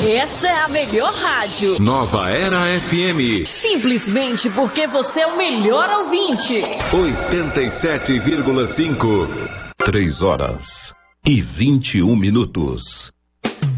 Essa é a melhor rádio. Nova Era FM. Simplesmente porque você é o melhor ouvinte. 87,5. 3 horas e 21 minutos.